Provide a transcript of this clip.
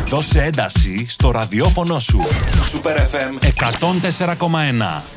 Δώσε ένταση στο ραδιόφωνο σου. Super FM 104,1.